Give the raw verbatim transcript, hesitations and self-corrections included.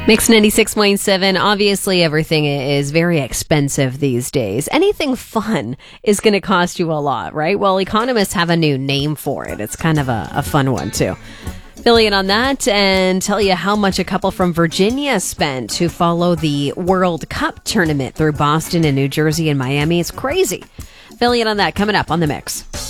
Mix ninety-six point seven. Obviously, everything is very expensive these days. Anything fun is going to cost you a lot, right? Well, economists have a new name for it. It's kind of a, a fun one, too. Fill in on that and tell you how much a couple from Virginia spent to follow the World Cup tournament through Boston and New Jersey and Miami. It's crazy. Fill in on that coming up on The Mix.